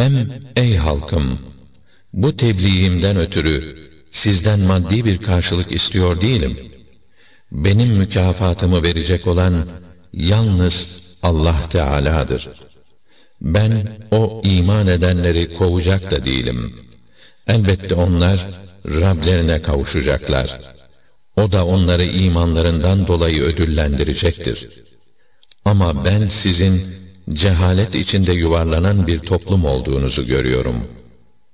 Hem ey halkım, bu tebliğimden ötürü sizden maddi bir karşılık istiyor değilim. Benim mükafatımı verecek olan yalnız Allah Teala'dır. Ben o iman edenleri kovacak da değilim. Elbette onlar Rablerine kavuşacaklar. O da onları imanlarından dolayı ödüllendirecektir. Ama ben sizin cehalet içinde yuvarlanan bir toplum olduğunuzu görüyorum.